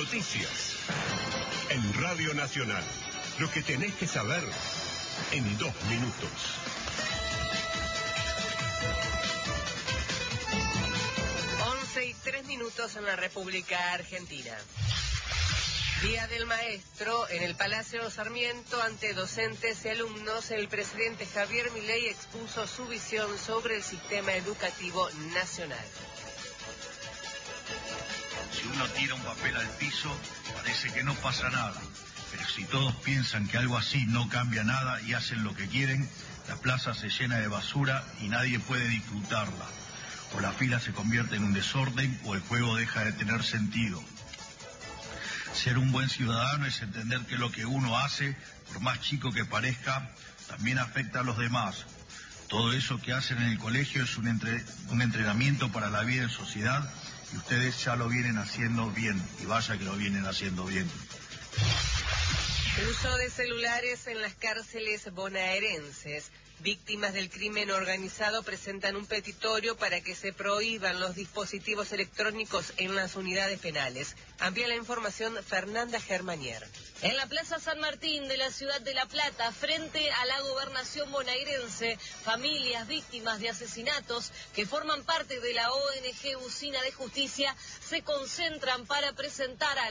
Noticias. En Radio Nacional. Lo que tenés que saber en 2 minutos. 11:03 en la República Argentina. Día del Maestro. En el Palacio Sarmiento, ante docentes y alumnos, el presidente Javier Milei expuso su visión sobre el sistema educativo nacional. Si uno tira un papel al piso, parece que no pasa nada. Pero si todos piensan que algo así no cambia nada y hacen lo que quieren, la plaza se llena de basura y nadie puede disfrutarla. O la fila se convierte en un desorden o el juego deja de tener sentido. Ser un buen ciudadano es entender que lo que uno hace, por más chico que parezca, también afecta a los demás. Todo eso que hacen en el colegio es un entrenamiento para la vida en sociedad y ustedes ya lo vienen haciendo bien, y vaya que lo vienen haciendo bien. Uso de celulares en las cárceles bonaerenses. Víctimas del crimen organizado presentan un petitorio para que se prohíban los dispositivos electrónicos en las unidades penales. Amplía la información Fernanda Germanier. En la Plaza San Martín de la ciudad de La Plata, frente a la gobernación bonaerense, familias víctimas de asesinatos que forman parte de la ONG Usina de Justicia se concentran para presentar a